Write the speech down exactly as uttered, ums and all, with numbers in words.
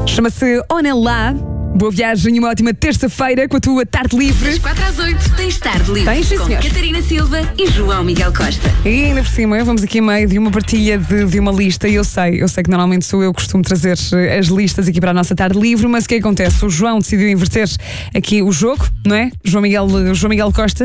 Chama-se Onelá. Boa viagem e uma ótima terça-feira com a tua tarde livre. Das quatro às oito tens tarde livre. Tens, sim, com senhor. Catarina Silva e João Miguel Costa. E ainda por cima, vamos aqui a meio de uma partilha de, de uma lista. E eu sei, eu sei que normalmente sou eu que costumo trazer as listas aqui para a nossa tarde livre, mas o que acontece? O João decidiu inverter aqui o jogo, não é? João Miguel, João Miguel Costa